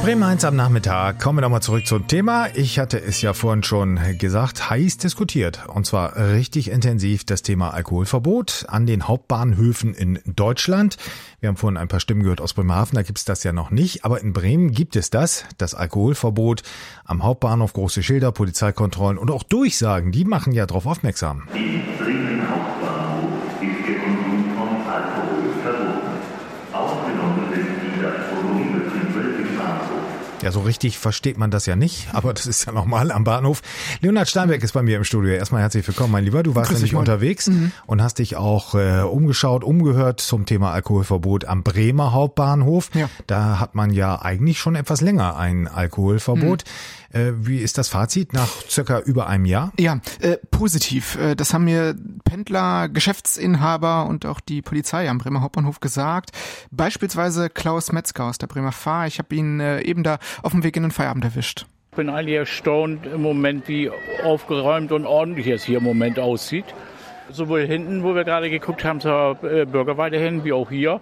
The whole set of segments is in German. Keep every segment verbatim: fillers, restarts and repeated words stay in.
Bremen eins am Nachmittag. Kommen wir nochmal zurück zum Thema. Ich hatte es ja vorhin schon gesagt, heiß diskutiert. Und zwar richtig intensiv das Thema Alkoholverbot an den Hauptbahnhöfen in Deutschland. Wir haben vorhin ein paar Stimmen gehört aus Bremerhaven, da gibt es das ja noch nicht. Aber in Bremen gibt es das, das Alkoholverbot am Hauptbahnhof. Große Schilder, Polizeikontrollen und auch Durchsagen, die machen ja darauf aufmerksam. Die Bremen Hauptbahnhof ist der Konsum von Alkohol verboten. Ausgenommen sind die Gastronomiebetriebe im Bahnhof. Ja, so richtig versteht man das ja nicht, aber das ist ja normal am Bahnhof. Leonhard Steinberg ist bei mir im Studio. Erstmal herzlich willkommen, mein Lieber. Du warst nämlich unterwegs mhm. und hast dich auch äh, umgeschaut, umgehört zum Thema Alkoholverbot am Bremer Hauptbahnhof. Ja. Da hat man ja eigentlich schon etwas länger ein Alkoholverbot. Mhm. Äh, wie ist das Fazit nach circa über einem Jahr? Ja, äh, positiv. Äh, das haben mir Pendler, Geschäftsinhaber und auch die Polizei am Bremer Hauptbahnhof gesagt. Beispielsweise Klaus Metzger aus der Bremer Fahr. Ich habe ihn äh, eben da auf dem Weg in den Feierabend erwischt. Ich bin eigentlich erstaunt im Moment, wie aufgeräumt und ordentlich es hier im Moment aussieht. Sowohl hinten, wo wir gerade geguckt haben, zur Bürgerweide hin, wie auch hier.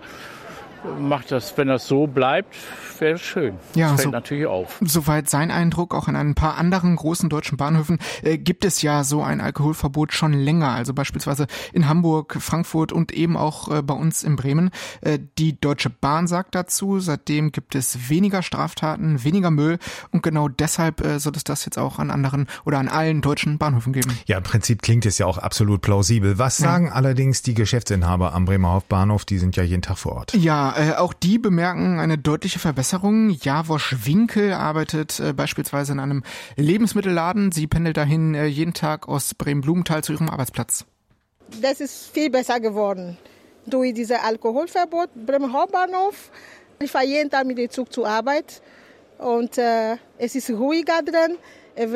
Macht das, wenn das so bleibt, wäre es schön. Ja, das fällt so, natürlich auf. Soweit sein Eindruck. Auch an ein paar anderen großen deutschen Bahnhöfen äh, gibt es ja so ein Alkoholverbot schon länger. Also beispielsweise in Hamburg, Frankfurt und eben auch äh, bei uns in Bremen. Äh, die Deutsche Bahn sagt dazu, seitdem gibt es weniger Straftaten, weniger Müll. Und genau deshalb äh, soll es das jetzt auch an anderen oder an allen deutschen Bahnhöfen geben. Ja, im Prinzip klingt es ja auch absolut plausibel. Was Ja. sagen allerdings die Geschäftsinhaber am Bremer Hauptbahnhof? Die sind ja jeden Tag vor Ort. Ja, Äh, auch die bemerken eine deutliche Verbesserung. Javosch Winkel arbeitet äh, beispielsweise in einem Lebensmittelladen. Sie pendelt dahin äh, jeden Tag aus Bremen-Blumenthal zu ihrem Arbeitsplatz. Das ist viel besser geworden. Durch dieses Alkoholverbot, Bremer Hauptbahnhof. Ich fahre jeden Tag mit dem Zug zur Arbeit und äh, es ist ruhiger drin.